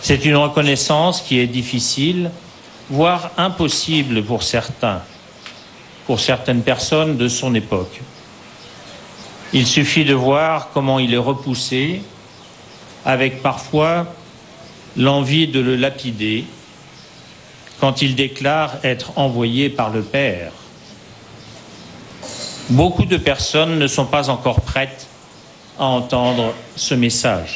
C'est une reconnaissance qui est difficile, voire impossible pour certains, pour certaines personnes de son époque. Il suffit de voir comment il est repoussé, avec parfois l'envie de le lapider, quand il déclare être envoyé par le Père. Beaucoup de personnes ne sont pas encore prêtes à entendre ce message.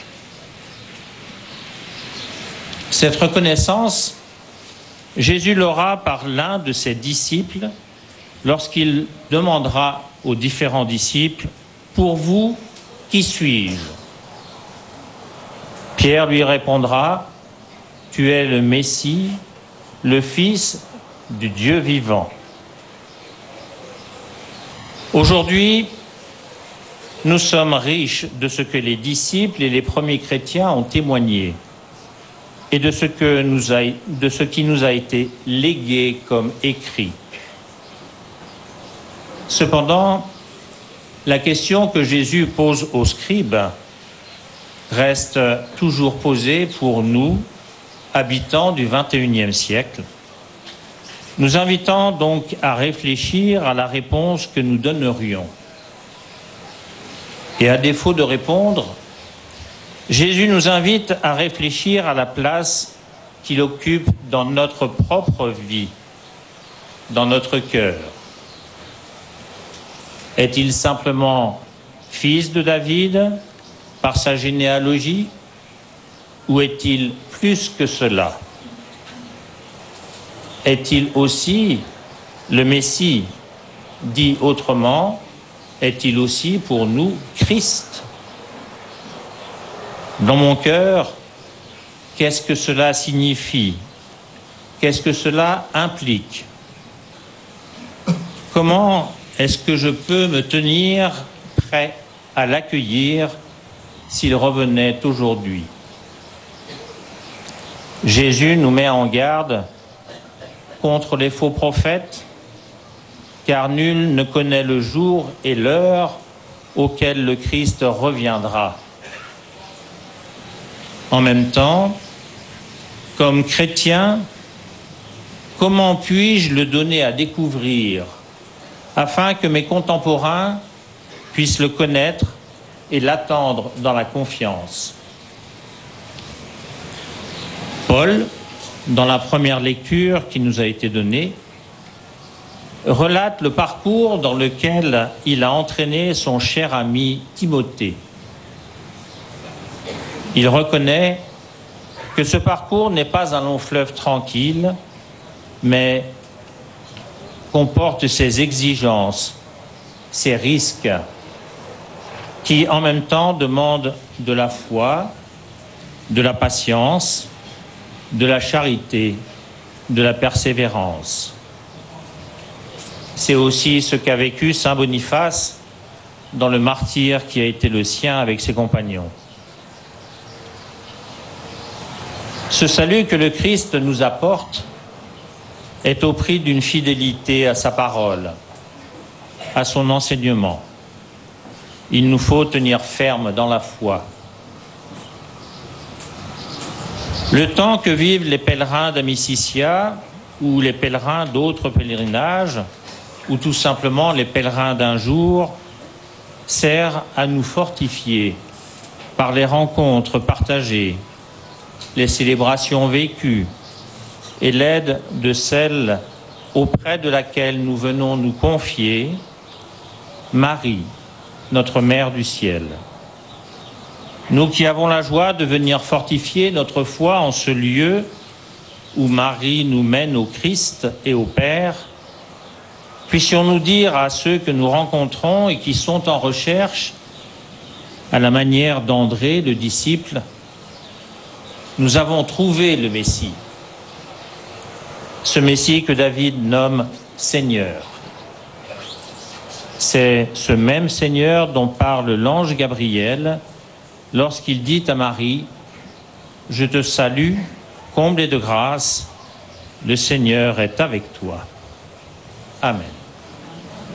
Cette reconnaissance, Jésus l'aura par l'un de ses disciples lorsqu'il demandera aux différents disciples « Pour vous, qui suis-je » Pierre lui répondra « Tu es le Messie, le Fils du Dieu vivant. » Aujourd'hui, nous sommes riches de ce que les disciples et les premiers chrétiens ont témoigné et de ce qui nous a été légué comme écrit. Cependant, la question que Jésus pose aux scribes reste toujours posée pour nous, habitants du XXIe siècle, nous invitant donc à réfléchir à la réponse que nous donnerions. Et à défaut de répondre, Jésus nous invite à réfléchir à la place qu'il occupe dans notre propre vie, dans notre cœur. Est-il simplement fils de David par sa généalogie, ou est-il plus que cela? Est-il aussi le Messie? Dit autrement, est-il aussi pour nous Christ? Dans mon cœur, qu'est-ce que cela signifie? Qu'est-ce que cela implique? Comment est-ce que je peux me tenir prêt à l'accueillir s'il revenait aujourd'hui? Jésus nous met en garde contre les faux prophètes, car nul ne connaît le jour et l'heure auquel le Christ reviendra. En même temps, comme chrétien, comment puis-je le donner à découvrir afin que mes contemporains puissent le connaître et l'attendre dans la confiance? Paul, dans la première lecture qui nous a été donnée, relate le parcours dans lequel il a entraîné son cher ami Timothée. Il reconnaît que ce parcours n'est pas un long fleuve tranquille, mais comporte ses exigences, ses risques, qui en même temps demandent de la foi, de la patience, de la charité, de la persévérance. C'est aussi ce qu'a vécu saint Boniface dans le martyre qui a été le sien avec ses compagnons. Ce salut que le Christ nous apporte est au prix d'une fidélité à sa parole, à son enseignement. Il nous faut tenir ferme dans la foi. Le temps que vivent les pèlerins d'Amicitia ou les pèlerins d'autres pèlerinages, ou tout simplement les pèlerins d'un jour, sert à nous fortifier par les rencontres partagées, les célébrations vécues et l'aide de celle auprès de laquelle nous venons nous confier, Marie, notre Mère du ciel. Nous qui avons la joie de venir fortifier notre foi en ce lieu où Marie nous mène au Christ et au Père, puissions-nous dire à ceux que nous rencontrons et qui sont en recherche, à la manière d'André, le disciple, nous avons trouvé le Messie. Ce Messie que David nomme Seigneur. C'est ce même Seigneur dont parle l'ange Gabriel lorsqu'il dit à Marie « Je te salue, comblée de grâce, le Seigneur est avec toi. » Amen.